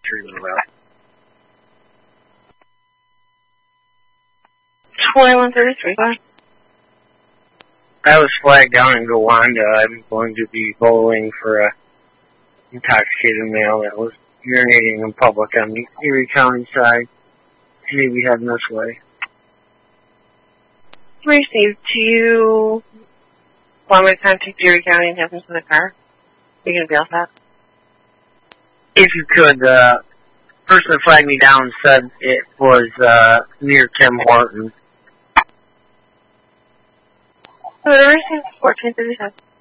2133. I was flagged down in Gowanda. I'm going to be bowling for a intoxicated male that was urinating in public on the Erie County side. Maybe heading this way. Received. Do you want me to contact Erie County and have them in the car? Are you going to be all set? If you could, the person that flagged me down said it was near Tim Horton. So the received 1437.